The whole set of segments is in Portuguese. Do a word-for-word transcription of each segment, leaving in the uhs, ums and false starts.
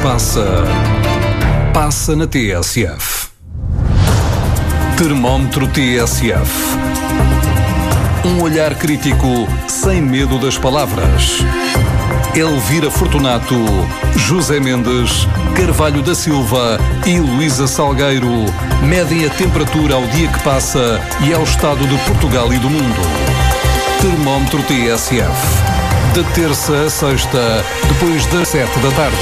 passa, passa na T S F. Termómetro T S F. Um olhar crítico sem medo das palavras. Elvira Fortunato, José Mendes, Carvalho da Silva e Luísa Salgueiro medem a temperatura ao dia que passa e ao estado de Portugal e do mundo. Termómetro T S F. De terça a sexta, depois das sete da tarde.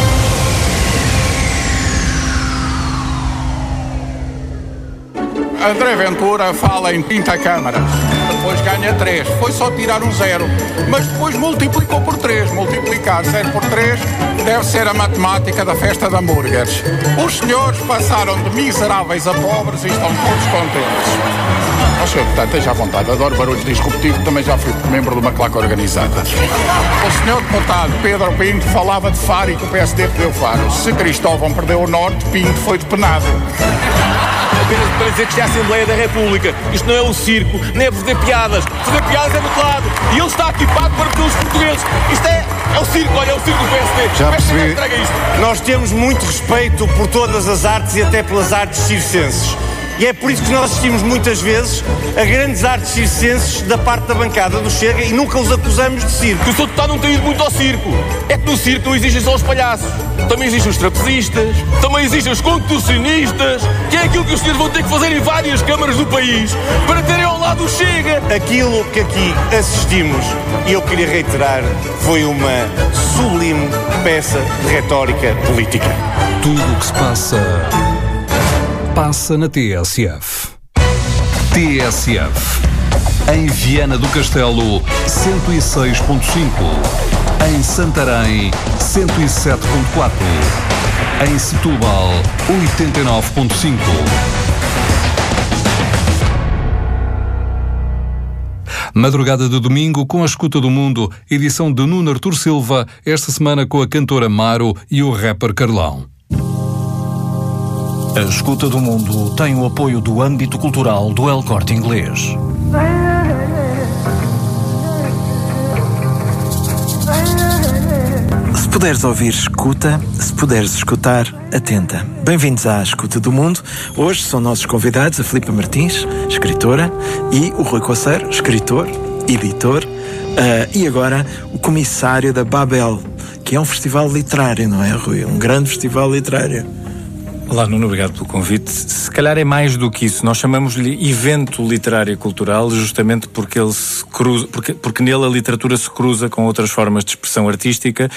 André Ventura fala em trinta câmaras, depois ganha três, foi só tirar um zero, mas depois multiplicou por três, multiplicar zero por três deve ser a matemática da festa de hambúrgueres. Os senhores passaram de miseráveis a pobres e estão todos contentes. Ó senhor deputado, esteja à vontade, adoro barulhos disruptivos, também já fui membro de uma claque organizada. O senhor deputado Pedro Pinto falava de Faro e que o P S D perdeu Faro. Se Cristóvão perdeu o Norte, Pinto foi depenado. Apenas para dizer que isto é a Assembleia da República. Isto não é um circo, nem é fazer piadas. Fazer piadas é do outro lado. E ele está aqui pago para pelos portugueses. Isto é, é o circo, olha, é o circo do P S D. Já percebi. Isto. Nós temos muito respeito por todas as artes e até pelas artes circenses. E é por isso que nós assistimos muitas vezes a grandes artes circenses da parte da bancada do Chega e nunca os acusamos de circo. Que o senhor deputado não tem ido muito ao circo. É que no circo não existem só os palhaços. Também existem os trapezistas, também existem os contorcionistas, que é aquilo que os senhores vão ter que fazer em várias câmaras do país para terem ao lado o Chega. Aquilo que aqui assistimos, e eu queria reiterar, foi uma sublime peça de retórica política. Tudo o que se passa, passa na T S F. T S F. Em Viana do Castelo, cento e seis ponto cinco. Em Santarém, cento e sete ponto quatro. Em Setúbal, oitenta e nove ponto cinco. Madrugada de domingo com a Escuta do Mundo, edição de Nuno Artur Silva, esta semana com a cantora Maro e o rapper Carlão. A Escuta do Mundo tem o apoio do âmbito cultural do El Corte Inglês. Se puderes ouvir, escuta. Se puderes escutar, atenta. Bem-vindos à Escuta do Mundo. Hoje são nossos convidados a Filipa Martins, escritora, e o Rui Coceiro, escritor, editor, uh, e agora o comissário da Babel, que é um festival literário, não é, Rui? Um grande festival literário. Olá, Nuno, obrigado pelo convite. Se calhar é mais do que isso. Nós chamamos-lhe evento literário e cultural justamente porque ele se cruza, porque, porque nele a literatura se cruza com outras formas de expressão artística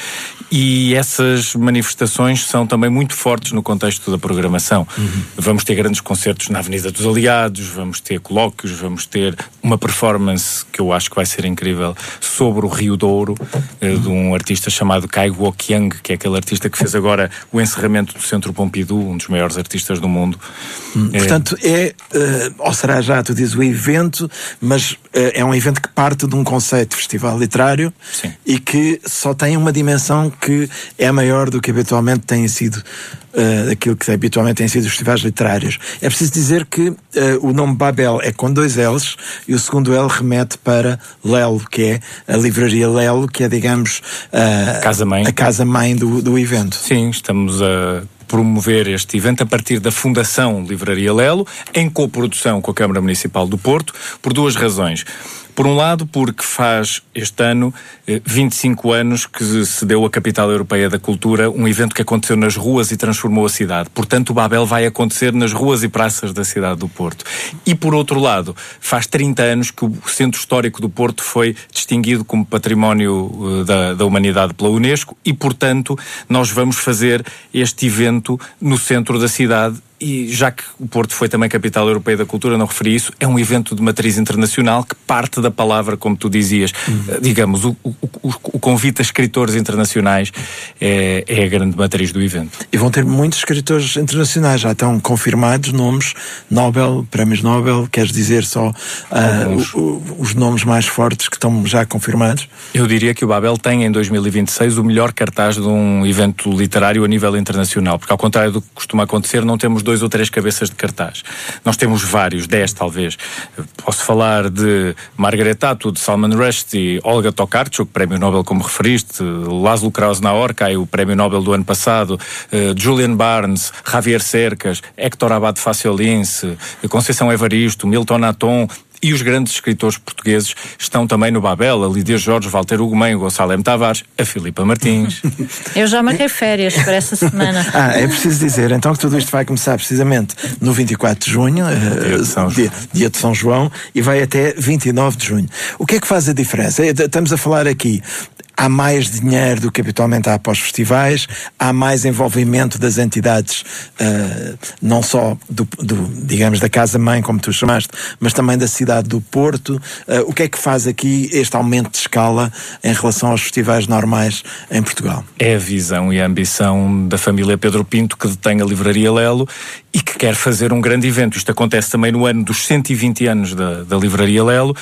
e essas manifestações são também muito fortes no contexto da programação. Uhum. Vamos ter grandes concertos na Avenida dos Aliados, vamos ter colóquios, vamos ter uma performance que eu acho que vai ser incrível sobre o Rio Douro, uhum. de um artista chamado Kai Guoqiang, que é aquele artista que fez agora o encerramento do Centro Pompidou, um dos maiores artistas do mundo. Hum, é... Portanto, é, uh, ou será já, tu dizes o evento, mas uh, é um evento que parte de um conceito de festival literário. Sim. E que só tem uma dimensão que é maior do que habitualmente têm sido uh, aquilo que habitualmente têm sido os festivais literários. É preciso dizer que uh, o nome Babel é com dois L's e o segundo L remete para Lelo, que é a livraria Lelo, que é, digamos, uh, casa-mãe. a casa-mãe do, do evento. Sim, estamos a promover este evento a partir da Fundação Livraria Lelo, em coprodução com a Câmara Municipal do Porto, por duas razões. Por um lado, porque faz este ano eh, vinte e cinco anos que se deu a Capital Europeia da Cultura, um evento que aconteceu nas ruas e transformou a cidade. Portanto, o Babel vai acontecer nas ruas e praças da cidade do Porto. E, por outro lado, faz trinta anos que o Centro Histórico do Porto foi distinguido como Património uh, da, da Humanidade pela Unesco e, portanto, nós vamos fazer este evento no centro da cidade. E já que o Porto foi também Capital Europeia da Cultura, não referi isso, é um evento de matriz internacional que parte da palavra, como tu dizias, uhum. digamos, o, o, o, o convite a escritores internacionais é, é a grande matriz do evento. E vão ter muitos escritores internacionais, já estão confirmados nomes, Nobel, prémios Nobel, queres dizer só uh, o, o, os nomes mais fortes que estão já confirmados? Eu diria que o Babel tem em dois mil e vinte e seis o melhor cartaz de um evento literário a nível internacional, porque ao contrário do que costuma acontecer, não temos dois ou três cabeças de cartaz. Nós temos vários, dez talvez. Posso falar de Margaret Atwood, Salman Rushdie, Olga Tokarczuk, Prémio Nobel como referiste, Laszlo Krauss-Naorkai, o Prémio Nobel do ano passado, uh, Julian Barnes, Javier Cercas, Héctor Abad Faciolince, Conceição Evaristo, Milton Aton, e os grandes escritores portugueses estão também no Babel, a Lídia Jorge, Walter Ugumem, o Gonçalo Tavares, a Filipa Martins. Eu já marquei férias para essa semana. Ah, é preciso dizer, então, que tudo isto vai começar precisamente no vinte e quatro de junho, dia de São, dia, dia de São João, e vai até vinte e nove de junho. O que é que faz a diferença? Estamos a falar aqui... Há mais dinheiro do que habitualmente há para os festivais, há mais envolvimento das entidades, uh, não só do, do, digamos, da Casa-Mãe, como tu chamaste, mas também da cidade do Porto. Uh, o que é que faz aqui este aumento de escala em relação aos festivais normais em Portugal? É a visão e a ambição da família Pedro Pinto, que detém a Livraria Lelo e que quer fazer um grande evento. Isto acontece também no ano dos cento e vinte anos da, da Livraria Lelo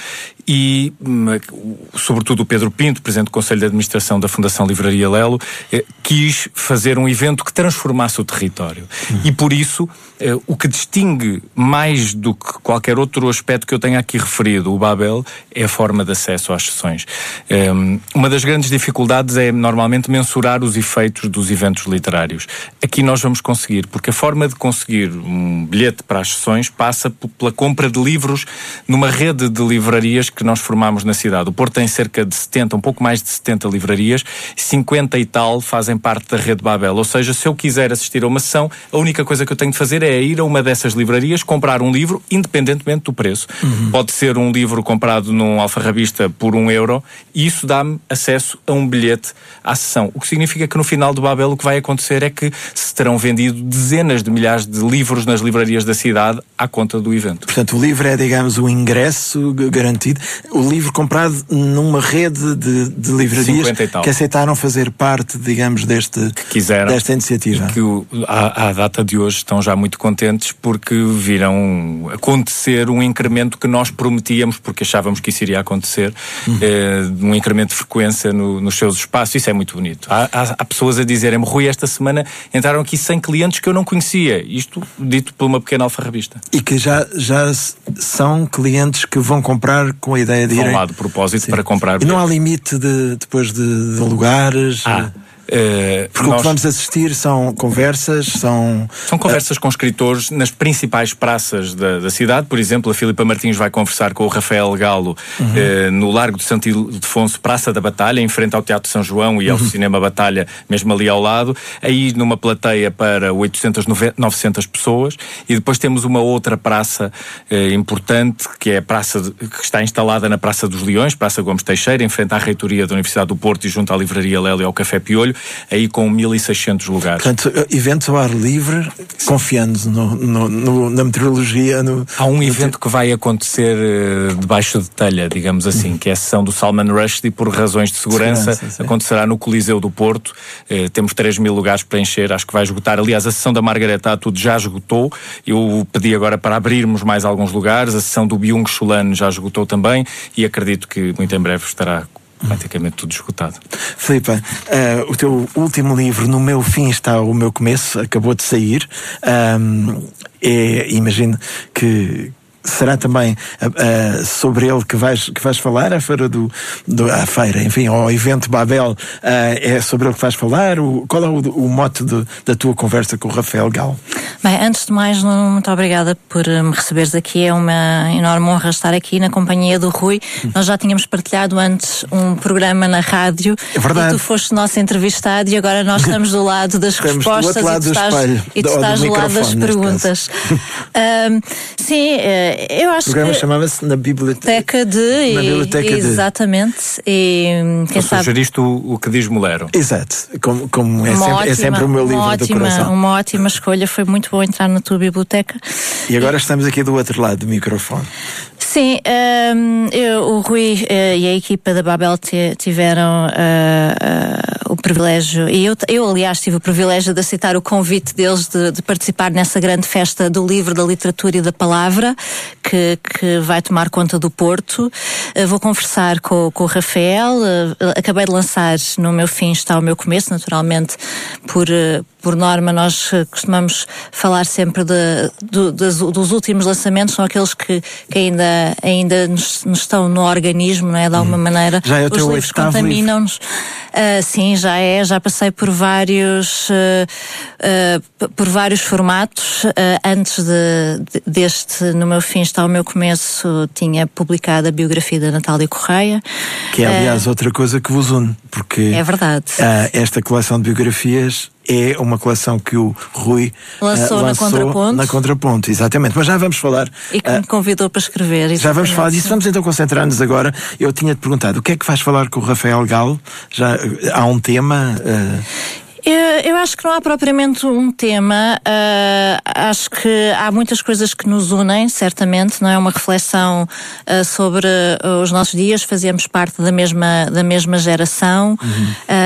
e, sobretudo, o Pedro Pinto, Presidente do Conselho de Administração da Fundação Livraria Lelo, eh, quis fazer um evento que transformasse o território. Uhum. E, por isso, eh, o que distingue mais do que qualquer outro aspecto que eu tenha aqui referido, o Babel, é a forma de acesso às sessões. Eh, uma das grandes dificuldades é, normalmente, mensurar os efeitos dos eventos literários. Aqui nós vamos conseguir, porque a forma de conseguir um bilhete para as sessões passa pela compra de livros numa rede de livrarias que nós formamos na cidade. O Porto tem cerca de setenta, um pouco mais de setenta livrarias, cinquenta e tal fazem parte da rede Babel. Ou seja, se eu quiser assistir a uma sessão, a única coisa que eu tenho de fazer é ir a uma dessas livrarias, comprar um livro, independentemente do preço. Uhum. Pode ser um livro comprado num alfarrabista por um euro, e isso dá-me acesso a um bilhete à sessão. O que significa que no final do Babel o que vai acontecer é que se terão vendido dezenas de milhares de livros nas livrarias da cidade à conta do evento. Portanto, o livro é, digamos, o ingresso garantido. O livro comprado numa rede de, de livrarias que aceitaram fazer parte, digamos, deste, que quiseram, desta iniciativa. Que o, à, à data de hoje estão já muito contentes porque viram acontecer um incremento que nós prometíamos, porque achávamos que isso iria acontecer, uhum. eh, um incremento de frequência no, nos seus espaços. Isso é muito bonito. Há, há, há pessoas a dizerem-me: Rui, esta semana entraram aqui cem clientes que eu não conhecia. Isto dito por uma pequena alfarrabista. E que já, já são clientes que vão comprar com a ideia de irem... Vão lá de propósito. Sim. Para comprar. E não há limite de, depois de, de lugares... Ah. Uh, Porque nós... o que vamos assistir são conversas, são... São conversas uh... com escritores nas principais praças da, da cidade. Por exemplo, a Filipa Martins vai conversar com o Rafael Galo uhum. uh, no Largo de Santo Ildefonso, Praça da Batalha, em frente ao Teatro São João e ao uhum. Cinema Batalha, mesmo ali ao lado. Aí numa plateia para oitocentas, novecentas pessoas. E depois temos uma outra praça uh, importante, que é a praça de, que está instalada na Praça dos Leões, Praça Gomes Teixeira, em frente à Reitoria da Universidade do Porto e junto à Livraria Lelo e ao Café Piolho, aí com mil e seiscentos lugares. Portanto, eventos ao ar livre, confiando no, no, no, na meteorologia. No, Há um no evento te... que vai acontecer uh, debaixo de telha, digamos assim, uhum. que é a sessão do Salman Rushdie, por razões de segurança, segurança acontecerá no Coliseu do Porto. Uh, temos três mil lugares para encher, acho que vai esgotar. Aliás, a sessão da Margaret Atwood já esgotou. Eu pedi agora para abrirmos mais alguns lugares. A sessão do Byung-Chul Han já esgotou também e acredito que muito em breve estará praticamente tudo esgotado. Filipa, uh, o teu último livro, No Meu Fim Está o Meu Começo, acabou de sair. Um, é, imagino que será também uh, sobre ele que vais, que vais falar, a feira do, do a feira, enfim, ao evento Babel, uh, é sobre ele que vais falar. O, qual é o, o mote de, da tua conversa com o Rafael Galo? Bem, antes de mais, muito obrigada por me receberes aqui. É uma enorme honra estar aqui na companhia do Rui. Hum. Nós já tínhamos partilhado antes um programa na rádio. É verdade. E tu foste nosso entrevistado e agora nós estamos do lado das estamos respostas do outro lado e tu estás, do espelho, e tu estás do, do lado das perguntas. um, sim, eu acho que... O programa chamava-se Na Biblioteca de... Na Biblioteca e, de... Exatamente. E, quem tu sabe... sugeriste o, o que diz Molero. Exato. Como, como é, sempre, ótima, é sempre o meu livro ótima, do coração. Uma ótima escolha. Foi muito bom entrar na tua biblioteca. E agora e... estamos aqui do outro lado do microfone. Sim, um, eu, o Rui uh, e a equipa da Babel t- tiveram uh, uh, o privilégio, e eu, eu aliás tive o privilégio de aceitar o convite deles de, de participar nessa grande festa do livro, da literatura e da palavra que, que vai tomar conta do Porto. Uh, vou conversar com, com o Rafael. Uh, acabei de lançar No Meu Fim Está o Meu Começo, naturalmente por... Uh, por norma, nós costumamos falar sempre de, de, de, dos últimos lançamentos, são aqueles que, que ainda, ainda nos, nos estão no organismo, não é? De alguma hum. maneira. Já é o Os teu livros contaminam-nos. Uh, sim, já é. Já passei por vários, uh, uh, por vários formatos. Uh, antes de, de, deste, no meu fim está o meu começo, tinha publicado a biografia da Natália Correia. Que é, aliás, uh, outra coisa que vos une, porque é verdade. Uh, esta coleção de biografias é uma coleção que o Rui lançou, uh, lançou na Contraponto. Na Contraponto, exatamente. Mas já vamos falar. E que uh, me convidou para escrever. Exatamente. Já vamos falar disso. Vamos então concentrar-nos agora. Eu tinha-te perguntado, o que é que vais falar com o Rafael Galo? Já há um tema? Uh... Eu, eu acho que não há propriamente um tema, uh, acho que há muitas coisas que nos unem, certamente, não é? Uma reflexão uh, sobre uh, os nossos dias, fazemos parte da mesma, da mesma geração. Uhum.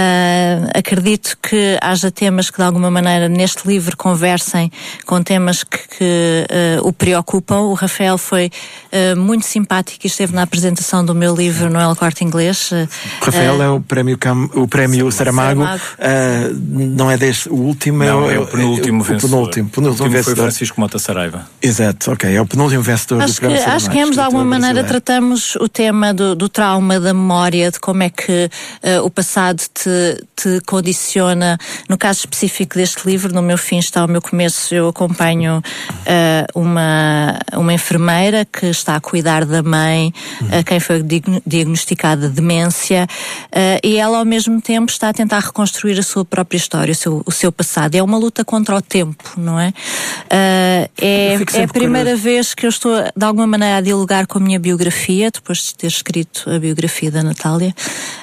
Uh, acredito que haja temas que de alguma maneira neste livro conversem com temas que, que uh, o preocupam. O Rafael foi uh, muito simpático e esteve na apresentação do meu livro no El Corte Inglês. Uh, o Rafael uh, é o prémio, Cam, o prémio Saramago. Saramago. Uh, Não é deste, o último não, é, é o penúltimo é, vencedor. O penúltimo, penúltimo o vencedor. Foi Francisco Mota Saraiva. Exato, ok, é o penúltimo vencedor acho do prémio que, Saramago. Acho que ambos de alguma maneira tratamos o tema do, do trauma, da memória, de como é que uh, o passado te, te condiciona. No caso específico deste livro, no meu fim está o meu começo, eu acompanho uh, uma, uma enfermeira que está a cuidar da mãe, uhum. a quem foi diagnosticada demência, uh, e ela ao mesmo tempo está a tentar reconstruir a sua própria história, o seu, o seu passado. É uma luta contra o tempo, não é? Uh, é, é a primeira curioso. vez que eu estou, de alguma maneira, a dialogar com a minha biografia, depois de ter escrito a biografia da Natália.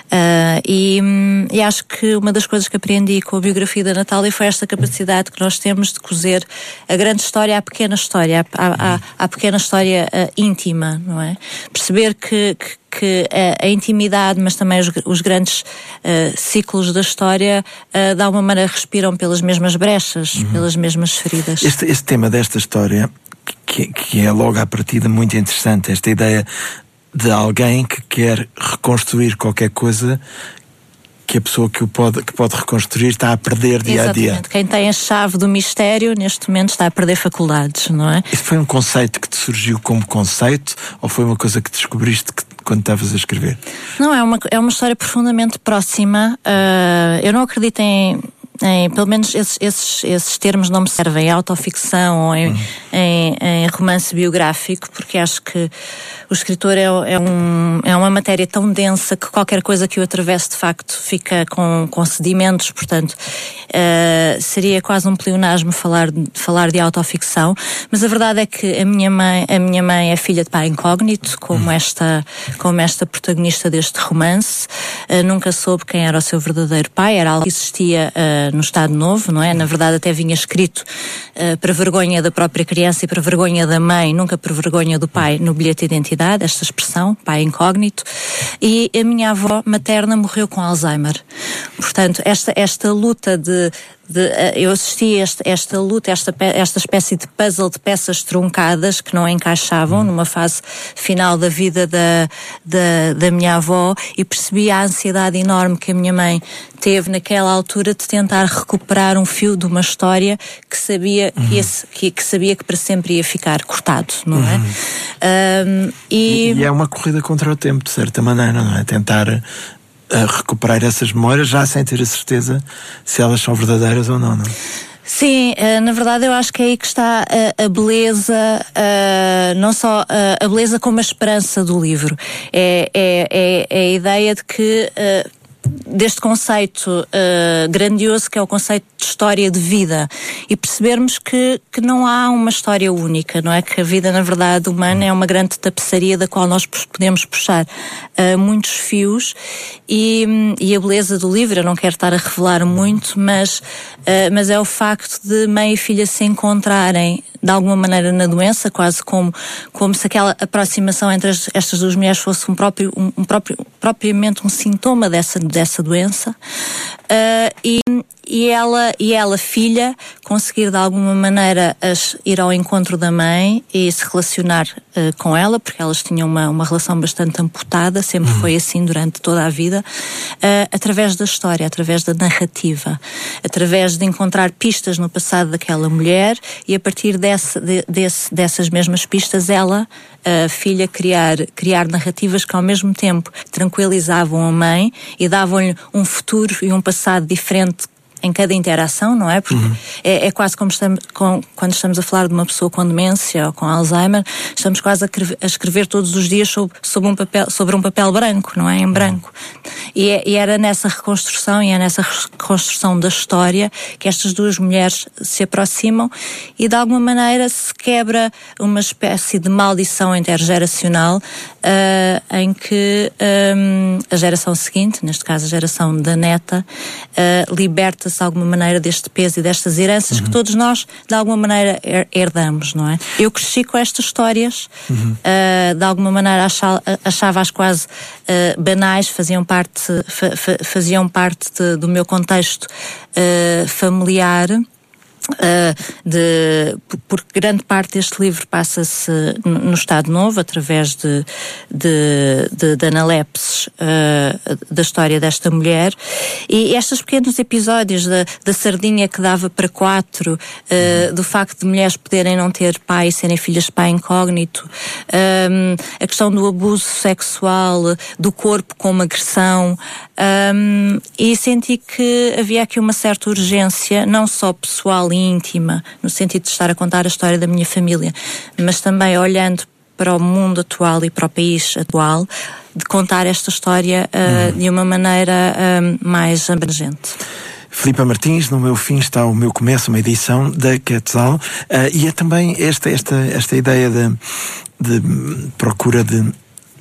Uh, e, e acho que uma das coisas que aprendi com a biografia da Natália foi esta capacidade que nós temos de cozer a grande história à pequena história, à, à, à pequena história uh, íntima, não é? Perceber que, que que a, a intimidade, mas também os, os grandes uh, ciclos da história uh, de alguma maneira respiram pelas mesmas brechas, uhum. pelas mesmas feridas. Este, este tema desta história, que, que é logo à partida muito interessante, esta ideia de alguém que quer reconstruir qualquer coisa que a pessoa que o pode, que pode reconstruir está a perder dia Exatamente. a dia. Quem tem a chave do mistério, neste momento, está a perder faculdades, não é? Isto foi um conceito que te surgiu como conceito ou foi uma coisa que descobriste que, quando estavas a escrever? Não, é uma, é uma história profundamente próxima. Uh, eu não acredito em... Em, pelo menos esses, esses, esses termos não me servem em autoficção ou em, uhum. em, em romance biográfico, porque acho que o escritor é, é, um, é uma matéria tão densa que qualquer coisa que o atravesse de facto fica com, com sedimentos, portanto uh, seria quase um pleonasmo falar, falar de autoficção, mas a verdade é que a minha mãe, a minha mãe é filha de pai incógnito, como, uhum. esta, como esta protagonista deste romance, uh, nunca soube quem era o seu verdadeiro pai, era algo que existia uh, no Estado Novo, não é? Na verdade até vinha escrito uh, para vergonha da própria criança e para vergonha da mãe, nunca para vergonha do pai, no bilhete de identidade, esta expressão, pai incógnito, e a minha avó materna morreu com Alzheimer. Portanto, esta, esta luta de De, eu assisti a esta, esta luta, esta, esta espécie de puzzle de peças truncadas que não encaixavam numa fase final da vida da, da, da minha avó, e percebi a ansiedade enorme que a minha mãe teve naquela altura de tentar recuperar um fio de uma história que sabia, uhum. que, esse, que, que sabia que para sempre ia ficar cortado, não é? Uhum. Um, e... e é uma corrida contra o tempo, de certa maneira, não é? Tentar a recuperar essas memórias já sem ter a certeza se elas são verdadeiras ou não, não? Sim, uh, na verdade eu acho que é aí que está uh, a beleza, uh, não só uh, a beleza como a esperança do livro. É, é, é, é a ideia de que uh, deste conceito uh, grandioso que é o conceito de história de vida, e percebermos que, que não há uma história única, não é? Que a vida, na verdade, humana é uma grande tapeçaria da qual nós podemos puxar uh, muitos fios, e, e a beleza do livro, eu não quero estar a revelar muito, mas, uh, mas é o facto de mãe e filha se encontrarem de alguma maneira na doença, quase como, como se aquela aproximação entre as, estas duas mulheres fosse um próprio, um, um próprio, propriamente um sintoma dessa, dessa doença, uh, e, e, ela, e ela, filha, conseguir de alguma maneira as, ir ao encontro da mãe e se relacionar uh, com ela, porque elas tinham uma, uma relação bastante amputada, sempre uhum. foi assim durante toda a vida, uh, através da história, através da narrativa, através de encontrar pistas no passado daquela mulher e a partir desse, de, desse, dessas mesmas pistas ela, a filha, criar, criar narrativas que ao mesmo tempo tranquilizavam a mãe e davam-lhe um futuro e um passado diferente em cada interação, não é? Porque uhum. é, é quase como estamos, com, quando estamos a falar de uma pessoa com demência ou com Alzheimer, estamos quase a, a escrever todos os dias sobre, sobre, um papel, sobre um papel branco, não é? Em branco. Uhum. E, é, e era nessa reconstrução e é nessa reconstrução da história que estas duas mulheres se aproximam e de alguma maneira se quebra uma espécie de maldição intergeracional uh, em que um, a geração seguinte, neste caso a geração da neta, uh, liberta de alguma maneira deste peso e destas heranças uhum. que todos nós de alguma maneira herdamos, não é? Eu cresci com estas histórias, uhum. uh, de alguma maneira achava, achava-as quase uh, banais, faziam parte, fa, fa, faziam parte de, do meu contexto uh, familiar. Uh, de, porque grande parte deste livro passa-se no, no Estado Novo, através de, de, de, de analepses uh, da história desta mulher, e estes pequenos episódios da, da sardinha que dava para quatro, uh, do facto de mulheres poderem não ter pai e serem filhas de pai incógnito, um, a questão do abuso sexual, do corpo como agressão, um, e senti que havia aqui uma certa urgência, não só pessoal e íntima, no sentido de estar a contar a história da minha família, mas também olhando para o mundo atual e para o país atual, de contar esta história uh, hum. de uma maneira uh, mais abrangente. Filipa Martins, no meu fim está o meu começo, uma edição da Quetzal, uh, e é também esta, esta, esta ideia de, de procura de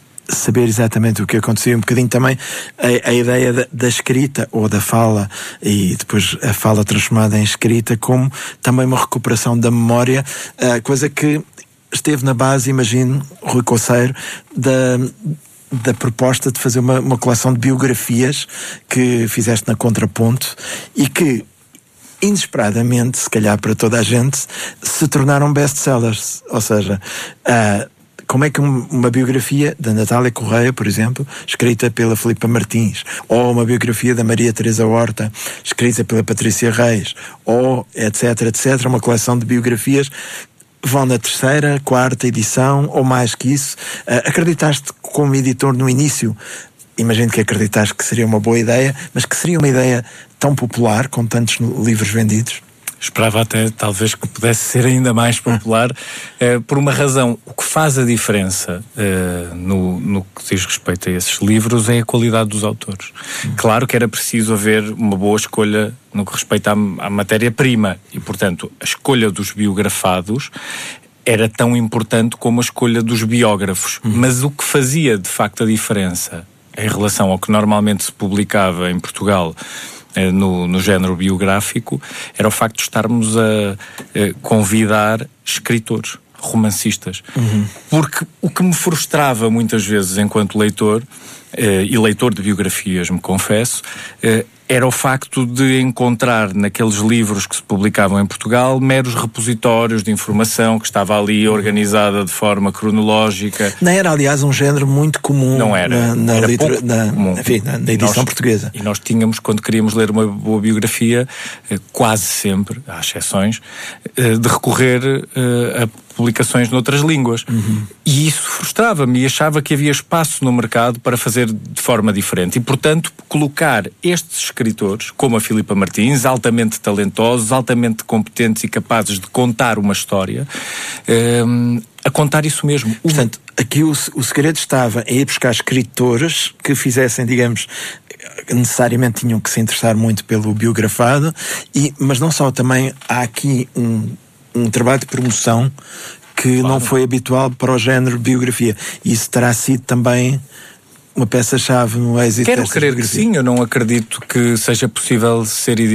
saber exatamente o que aconteceu, um bocadinho também a, a ideia da, da escrita ou da fala e depois a fala transformada em escrita como também uma recuperação da memória, uh, coisa que esteve na base, imagino, Rui Coceiro, da, da proposta de fazer uma, uma coleção de biografias que fizeste na Contraponto e que inesperadamente, se calhar para toda a gente, se tornaram best-sellers, ou seja, uh, como é que uma biografia da Natália Correia, por exemplo, escrita pela Filipa Martins, ou uma biografia da Maria Teresa Horta, escrita pela Patrícia Reis, ou etc, etc, uma coleção de biografias, vão na terceira, quarta edição, ou mais que isso. Uh, acreditaste como editor no início, imagino que acreditaste que seria uma boa ideia, mas que seria uma ideia tão popular, com tantos livros vendidos? Esperava até, talvez, que pudesse ser ainda mais popular, eh, por uma razão. O que faz a diferença eh, no, no que diz respeito a esses livros é a qualidade dos autores. Hum. Claro que era preciso haver uma boa escolha no que respeita à, à matéria-prima e, portanto, a escolha dos biografados era tão importante como a escolha dos biógrafos. Hum. Mas o que fazia, de facto, a diferença em relação ao que normalmente se publicava em Portugal No, no género biográfico, era o facto de estarmos a, a convidar escritores, romancistas. Uhum. Porque o que me frustrava muitas vezes enquanto leitor, eh, e leitor de biografias, me confesso, eh, era o facto de encontrar naqueles livros que se publicavam em Portugal meros repositórios de informação que estava ali organizada de forma cronológica. Não era, aliás, um género muito comum. Não era. Na, na, era litera, na, comum. Enfim, na, na edição nós, portuguesa. E nós tínhamos, quando queríamos ler uma boa biografia, quase sempre, há exceções, de recorrer a publicações noutras línguas. Uhum. E isso frustrava-me e achava que havia espaço no mercado para fazer de forma diferente. E, portanto, colocar estes escritores, como a Filipa Martins, altamente talentosos, altamente competentes e capazes de contar uma história, um, a contar isso mesmo. Portanto, aqui o, o segredo estava em ir buscar escritores que fizessem, digamos, necessariamente tinham que se interessar muito pelo biografado, e, mas não só, também há aqui um um trabalho de promoção que claro. Não foi habitual para o género biografia. Isso terá sido também uma peça-chave no êxito Quero desta crer biografia. Que sim, eu não acredito que seja possível ser